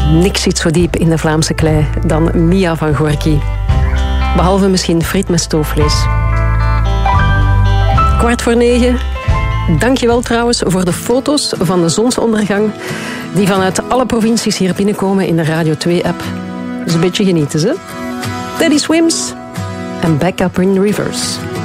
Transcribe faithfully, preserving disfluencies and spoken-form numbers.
Niks zit zo diep in de Vlaamse klei dan Mia van Gorky. Behalve misschien friet met stoofvlees. Kwart voor negen. Dankjewel trouwens voor de foto's van de zonsondergang die vanuit alle provincies hier binnenkomen in de Radio twee-app. Dus een beetje genieten, hè? Teddy Swims en Back Up in Reverse.